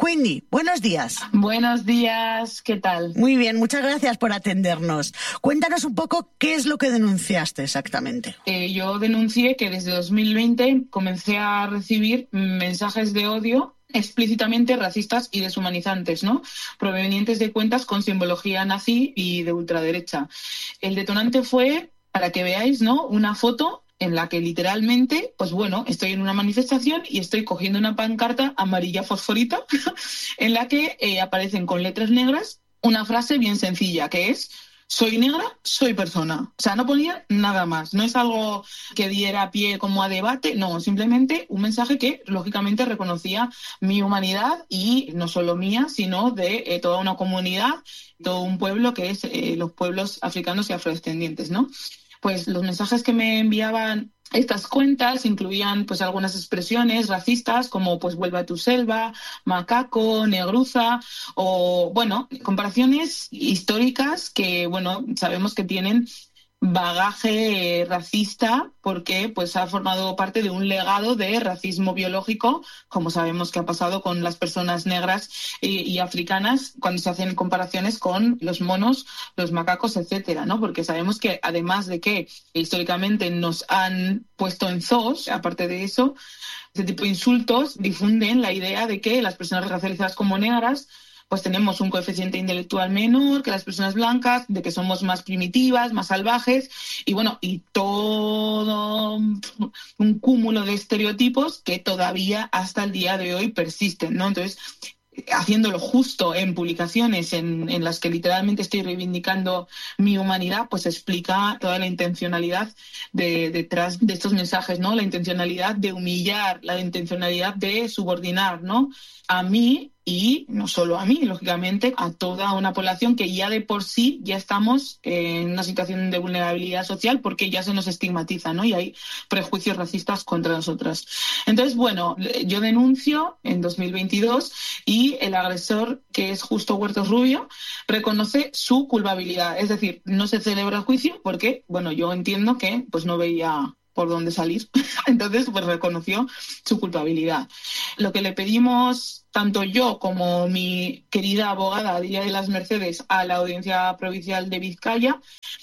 Windy, buenos días. Buenos días, ¿qué tal? Muy bien, muchas gracias por atendernos. Cuéntanos un poco qué es lo que denunciaste exactamente. Yo denuncié que desde 2020 comencé a recibir mensajes de odio explícitamente racistas y deshumanizantes, ¿no? Provenientes de cuentas con simbología nazi y de ultraderecha. El detonante fue, para que veáis, ¿no?, una foto en la que literalmente, pues bueno, estoy en una manifestación y estoy cogiendo una pancarta amarilla fosforita en la que aparecen con letras negras una frase bien sencilla, que es: soy negra, soy persona. O sea, no ponía nada más. No es algo que diera pie como a debate, no, simplemente un mensaje que lógicamente reconocía mi humanidad, y no solo mía, sino de toda una comunidad, todo un pueblo que es los pueblos africanos y afrodescendientes, ¿no? Pues los mensajes que me enviaban estas cuentas incluían pues algunas expresiones racistas como pues vuelve a tu selva, macaco, negruza, o bueno, comparaciones históricas que bueno, sabemos que tienen bagaje racista porque pues ha formado parte de un legado de racismo biológico, como sabemos que ha pasado con las personas negras y africanas cuando se hacen comparaciones con los monos, los macacos, etcétera, ¿no? Porque sabemos que además de que históricamente nos han puesto en zoos, aparte de eso, este tipo de insultos difunden la idea de que las personas racializadas como negras pues tenemos un coeficiente intelectual menor que las personas blancas, de que somos más primitivas, más salvajes, y bueno, y todo un cúmulo de estereotipos que todavía hasta el día de hoy persisten, ¿no? Entonces, haciéndolo justo en publicaciones en las que literalmente estoy reivindicando mi humanidad, pues explica toda la intencionalidad detrás de estos mensajes, ¿no? La intencionalidad de humillar, la intencionalidad de subordinar, ¿no?, a mí, y no solo a mí, lógicamente, a toda una población que ya de por sí ya estamos en una situación de vulnerabilidad social porque ya se nos estigmatiza, ¿no? Y hay prejuicios racistas contra nosotras. Entonces, bueno, yo denuncio en 2022 y el agresor, que es Justo Huertos Rubio, reconoce su culpabilidad. Es decir, no se celebra el juicio porque, bueno, yo entiendo que pues no veía por dónde salir. Entonces, pues reconoció su culpabilidad. Lo que le pedimos, tanto yo como mi querida abogada Dilia de las Mercedes, a la Audiencia Provincial de Vizcaya,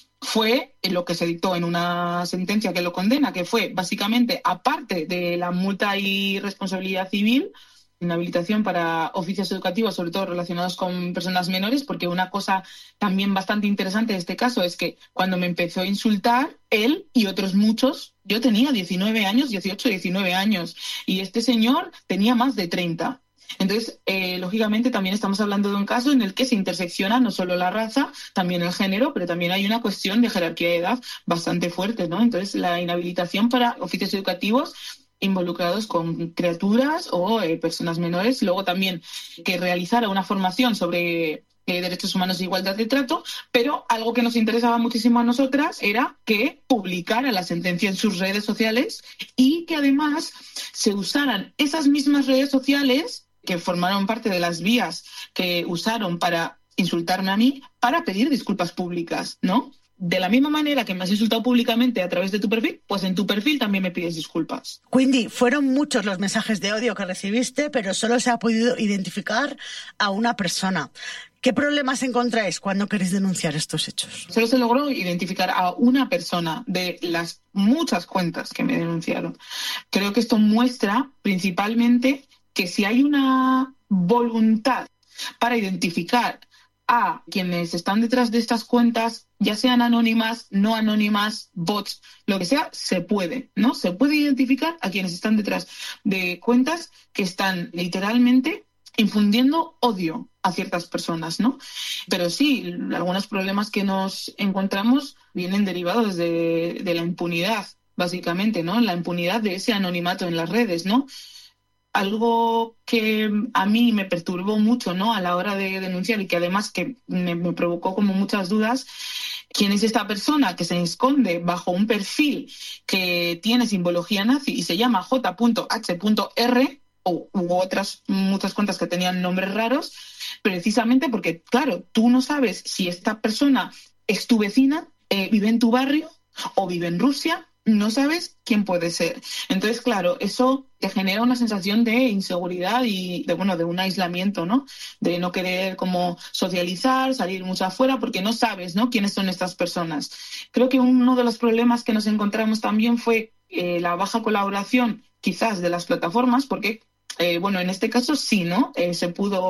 fue lo que se dictó en una sentencia que lo condena, que fue básicamente, aparte de la multa y responsabilidad civil, inhabilitación para oficios educativos, sobre todo relacionados con personas menores, porque una cosa también bastante interesante de este caso es que cuando me empezó a insultar, él y otros muchos, yo tenía 19 años, 18, 19 años, y este señor tenía más de 30. Entonces, lógicamente, también estamos hablando de un caso en el que se intersecciona no solo la raza, también el género, pero también hay una cuestión de jerarquía de edad bastante fuerte, ¿no? Entonces, la inhabilitación para oficios educativos involucrados con criaturas o personas menores. Luego también que realizara una formación sobre derechos humanos e igualdad de trato, pero algo que nos interesaba muchísimo a nosotras era que publicara la sentencia en sus redes sociales y que además se usaran esas mismas redes sociales que formaron parte de las vías que usaron para insultarme a mí, para pedir disculpas públicas, ¿no? De la misma manera que me has insultado públicamente a través de tu perfil, pues en tu perfil también me pides disculpas. Windy, fueron muchos los mensajes de odio que recibiste, pero solo se ha podido identificar a una persona. ¿Qué problemas encontráis cuando queréis denunciar estos hechos? Solo se logró identificar a una persona de las muchas cuentas que me denunciaron. Creo que esto muestra principalmente que si hay una voluntad para identificar a quienes están detrás de estas cuentas, ya sean anónimas, no anónimas, bots, lo que sea, se puede, ¿no? Se puede identificar a quienes están detrás de cuentas que están literalmente infundiendo odio a ciertas personas, ¿no? Pero sí, algunos problemas que nos encontramos vienen derivados de la impunidad, básicamente, ¿no? La impunidad de ese anonimato en las redes, ¿no? Algo que a mí me perturbó mucho, ¿no?, a la hora de denunciar, y que además que me provocó como muchas dudas: ¿quién es esta persona que se esconde bajo un perfil que tiene simbología nazi y se llama J.H.R, u otras muchas cuentas que tenían nombres raros? Precisamente porque, claro, tú no sabes si esta persona es tu vecina, vive en tu barrio o vive en Rusia no sabes quién puede ser. Entonces, claro, eso te genera una sensación de inseguridad y de un aislamiento, ¿no? De no querer como socializar, salir mucho afuera, porque no sabes, ¿no?, quiénes son estas personas. Creo que uno de los problemas que nos encontramos también fue la baja colaboración, quizás, de las plataformas, porque en este caso sí, ¿no? Se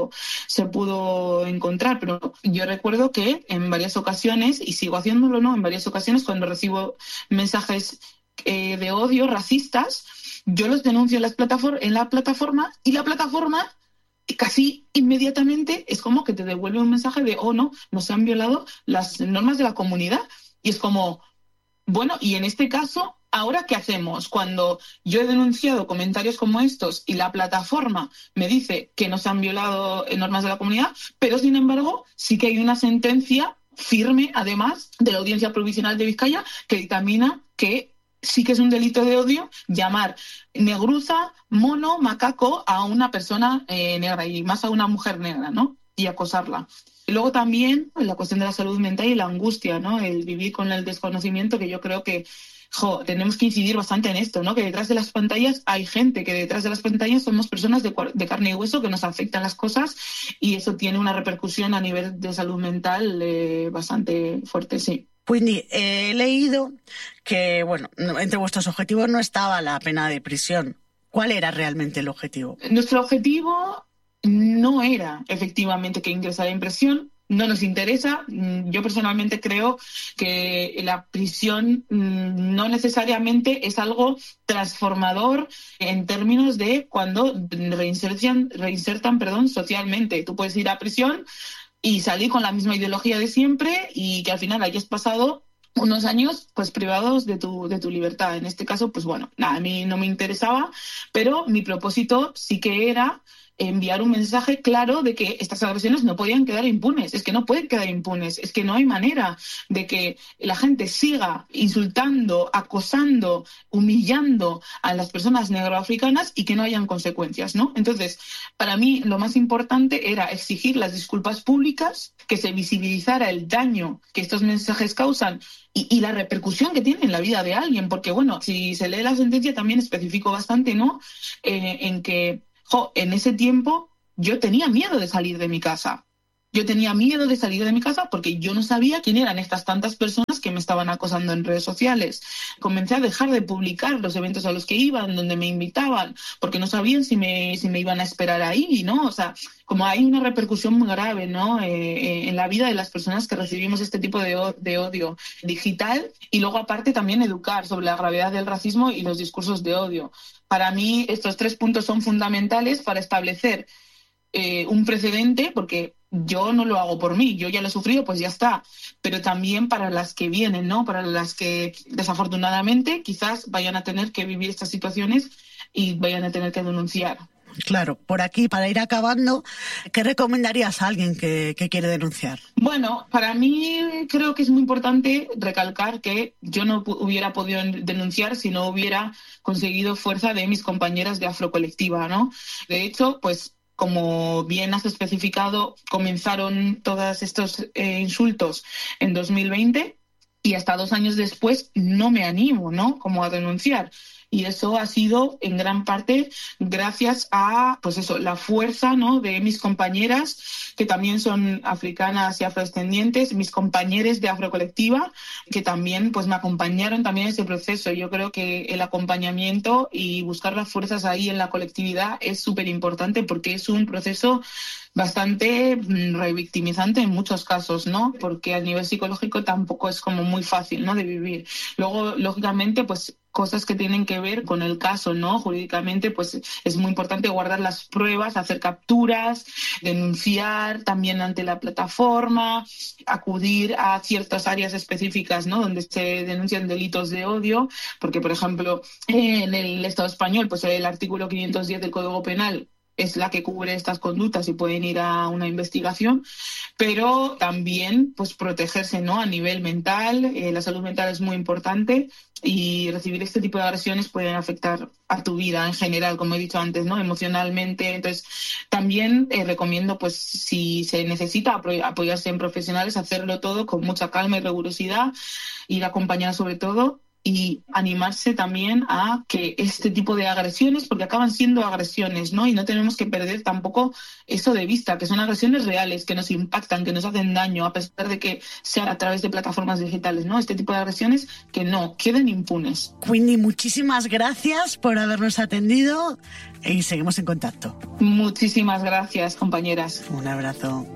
pudo encontrar, pero yo recuerdo que en varias ocasiones, y sigo haciéndolo, ¿no?, en varias ocasiones cuando recibo mensajes de odio racistas, yo los denuncio en la plataforma y la plataforma casi inmediatamente es como que te devuelve un mensaje de, oh no, nos han violado las normas de la comunidad. Y es como, bueno, y en este caso, ¿ahora qué hacemos? Cuando yo he denunciado comentarios como estos y la plataforma me dice que nos han violado normas de la comunidad, pero sin embargo sí que hay una sentencia firme, además de la Audiencia Provisional de Vizcaya, que dictamina que sí que es un delito de odio llamar negruza, mono, macaco a una persona negra, y más a una mujer negra, ¿no?, y acosarla. Y luego también la cuestión de la salud mental y la angustia, ¿no?, el vivir con el desconocimiento, que yo creo que tenemos que incidir bastante en esto, ¿no?, que detrás de las pantallas hay gente, que detrás de las pantallas somos personas de carne y hueso, que nos afectan las cosas, y eso tiene una repercusión a nivel de salud mental bastante fuerte, sí. Quindi he leído que, entre vuestros objetivos no estaba la pena de prisión. ¿Cuál era realmente el objetivo? Nuestro objetivo no era efectivamente que ingresara en prisión. No nos interesa. Yo personalmente creo que la prisión no necesariamente es algo transformador en términos de cuando reinsertan socialmente. Tú puedes ir a prisión y salir con la misma ideología de siempre y que al final hayas pasado unos años pues privados de tu libertad. En este caso, pues a mí no me interesaba, pero mi propósito sí que era enviar un mensaje claro de que estas agresiones no podían quedar impunes. Es que no pueden quedar impunes. Es que no hay manera de que la gente siga insultando, acosando, humillando a las personas negroafricanas y que no hayan consecuencias, ¿no? Entonces, para mí lo más importante era exigir las disculpas públicas, que se visibilizara el daño que estos mensajes causan y la repercusión que tiene en la vida de alguien. Porque, si se lee la sentencia también especifico bastante, ¿no?, en que en ese tiempo yo tenía miedo de salir de mi casa. Yo tenía miedo de salir de mi casa porque yo no sabía quién eran estas tantas personas que me estaban acosando en redes sociales. Comencé a dejar de publicar los eventos a los que iban, donde me invitaban, porque no sabían si me iban a esperar ahí, ¿no? O sea, como hay una repercusión muy grave, ¿no?, en la vida de las personas que recibimos este tipo de odio digital, y luego aparte también educar sobre la gravedad del racismo y los discursos de odio. Para mí estos 3 puntos son fundamentales para establecer un precedente, porque yo no lo hago por mí, yo ya lo he sufrido, pues ya está, pero también para las que vienen, ¿no?, para las que desafortunadamente quizás vayan a tener que vivir estas situaciones y vayan a tener que denunciar. Claro, por aquí, para ir acabando, ¿qué recomendarías a alguien que quiere denunciar? Bueno, para mí creo que es muy importante recalcar que yo no hubiera podido denunciar si no hubiera conseguido fuerza de mis compañeras de Afrocolectiva, ¿no? De hecho, pues como bien has especificado, comenzaron todos estos insultos en 2020 y hasta 2 años después no me animo, ¿no?, como a denunciar. Y eso ha sido en gran parte gracias a, pues eso, la fuerza, ¿no?, de mis compañeras, que también son africanas y afrodescendientes, mis compañeros de Afrocolectiva, que también pues me acompañaron también en ese proceso. Yo creo que el acompañamiento y buscar las fuerzas ahí en la colectividad es súper importante, porque es un proceso bastante revictimizante en muchos casos, ¿no? Porque a nivel psicológico tampoco es como muy fácil, ¿no?, de vivir. Luego, lógicamente, pues cosas que tienen que ver con el caso, ¿no? Jurídicamente, pues es muy importante guardar las pruebas, hacer capturas, denunciar también ante la plataforma, acudir a ciertas áreas específicas, ¿no?, donde se denuncian delitos de odio, porque, por ejemplo, en el Estado español, pues el artículo 510 del Código Penal es la que cubre estas conductas y pueden ir a una investigación, pero también pues protegerse, ¿no?, a nivel mental. La salud mental es muy importante y recibir este tipo de agresiones pueden afectar a tu vida en general, como he dicho antes, ¿no?, emocionalmente. Entonces, también recomiendo, pues si se necesita apoyarse en profesionales, hacerlo todo con mucha calma y rigurosidad, ir acompañada sobre todo. y animarse también a que este tipo de agresiones, porque acaban siendo agresiones, ¿no? Y no tenemos que perder tampoco eso de vista, que son agresiones reales, que nos impactan, que nos hacen daño, a pesar de que sea a través de plataformas digitales, ¿no? Este tipo de agresiones que no queden impunes. Winnie, muchísimas gracias por habernos atendido y seguimos en contacto. Muchísimas gracias, compañeras. Un abrazo.